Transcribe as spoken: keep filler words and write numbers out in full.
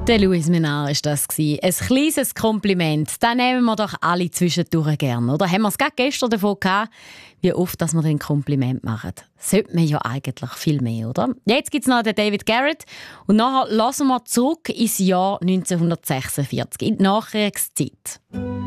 Der Louis Menard war das. Ein kleines Kompliment. Das nehmen wir doch alle zwischendurch gerne. Oder haben wir es gerade gestern davon gehabt, wie oft dass wir ein Kompliment machen. Sollte man ja eigentlich viel mehr, oder? Jetzt gibt es noch den David Garrett. Und nachher lassen wir zurück ins Jahr neunzehnhundertsechsundvierzig, in die Nachkriegszeit.